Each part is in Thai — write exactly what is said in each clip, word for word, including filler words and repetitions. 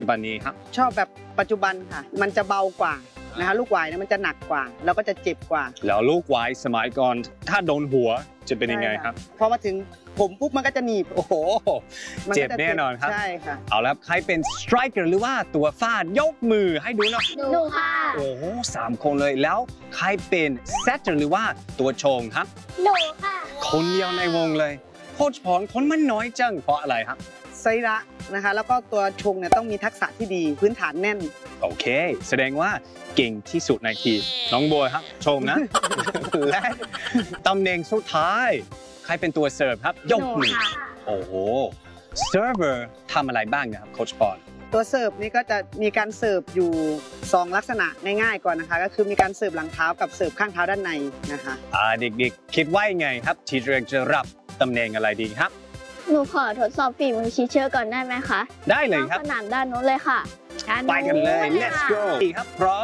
บันนี้ครับชอบแบบปัจจุบันค่ะมันจะเบากว่านะคะลูกหวายเนี่ยมันจะหนักกว่าแล้วก็จะเจ็บกว่าแล้วลูกไว้สมัยก่อนถ้าโดนหัวจะเป็นยังไงครับพอมาถึงผมปุ๊บมันก็จะหนีบโอ้โหเจ็บแน่นอนครับใช่ค่ะเอาแล้วใครเป็นสไตรเกอร์หรือว่าตัวฟาดยกมือให้ดูหน่อยหนูค่ะโอ้โหสามคนเลยแล้วใครเป็นเซตเตอร์หรือว่าตัวชงครับหนูค่ะคนเดียวในวงเลยโคชพรคนมันน้อยจังเพราะอะไรครับไซระนะคะแล้วก็ตัวชงเนี่ยต้องมีทักษะที่ดีพื้นฐานแน่นโอเคแสดงว่าเก่งที่สุดในทีมน้องบัวครับชมนะ และตำแหน่งสุดท้ายใครเป็นตัวเสิร์ฟครับยกมือโอ้โหเซิร์ฟเวอร์ทำอะไรบ้างนะครับโคชพรตัวเสิร์ฟนี่ก็จะมีการเสิร์ฟอยู่สองลักษณะง่ายๆก่อนนะคะก็คือมีการเสิร์ฟหลังเท้ากับเสิร์ฟข้างเท้าด้านในนะคะอ่าเด็กๆคิดว่ายังไงครับทีเรกจะรับตำแหน่งอะไรดีครับหนูขอทดสอบฝีมือชีเชอร์ก่อนได้ไหมคะได้เลยครับสนามด้านนู้นเลยค่ะไปกันเลย let's go ครับพร้อม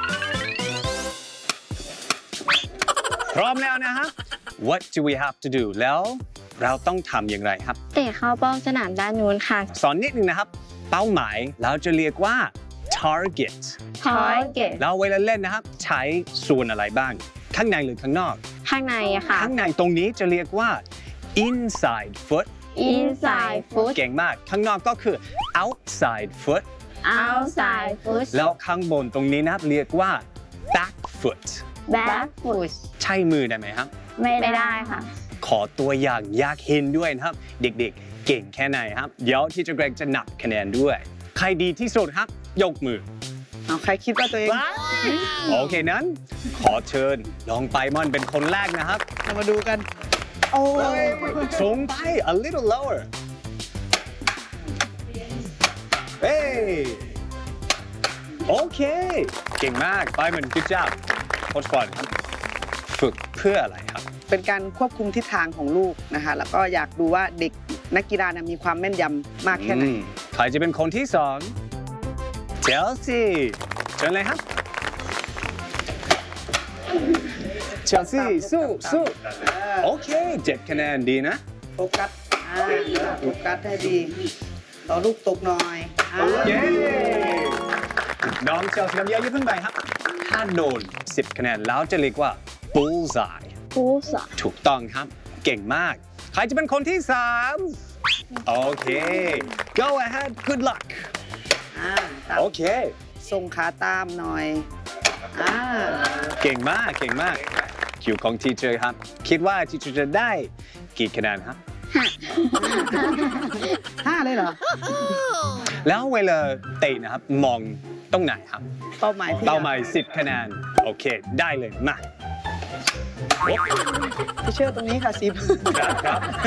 พร้อมแล้วนะฮะ what do we have to do แล้วเราต้องทำอย่างไรครับเตะเข้าเป้าสนามด้านนู้นค่ะสอนนิดนึงนะครับเป้าหมายเราจะเรียกว่า target target แล้วเวลาเล่นนะครับใช้ส่วนอะไรบ้างข้างในหรือข้างนอกข้างในอะค่ะข้างในตรงนี้จะเรียกว่า inside foot inside foot เก่งมากข้างนอกก็คือ outside foot outside foot แล้วข้างบนตรงนี้นะครับเรียกว่า back foot back foot ใช่มือได้ไหมครับไม่ได้ค่ะขอตัวอย่างอยากเห็นด้วยนะครับเด็กๆเก่งแค่ไหนครับเดี๋ยวที่จะเกรกจะนับคะแนนด้วยใครดีที่สุดครับยกมือเอาใครคิดว่าตัวเองโอเคนั้นขอเชิญลองไปมอนเป็นคนแรกนะครับเรามาดูกันโอ้สูงไป a little lower เฮ้โอเคเก่งมากไปเหมือนgood jobโค้ชบอลครับฝึกเพื่ออะไรครับเป็นการควบคุมทิศทางของลูกนะคะแล้วก็อยากดูว่าเด็กนักกีฬามีความแม่นยำมากแค่ไหนใครจะเป็นคนที่สองเชลซีเชิญเลยครับเชลซีสู้สู้โอเคเจ็ดคะแนนดีนะโฟกัสโฟกัสให้ดีต่อลูกตกหน่อยเย้น้องเชลซีน้ำเยอะยิ่งขึ้นไปครับถ้าโดนสิบคะแนนแล้วจะเรียกว่า bullseye bullseye ถูกต้องครับเก่งมากใครจะเป็นคนที่สามโอเค go ahead good luck โอเคส่งขาตามหน่อยเก่งมากเก่งมากคิวของทีเจอร์ครับคิดว่าทีเจอร์จะได้กี่คะแนนครับห้าเลยเหรอแล้วเวลาเตะนะครับมองตรงไหนครับเป้าหมายเป้าหมายสิบคะแนนโอเคได้เลยมาพี่เชื่อตรงนี้ค่ะสิบครับ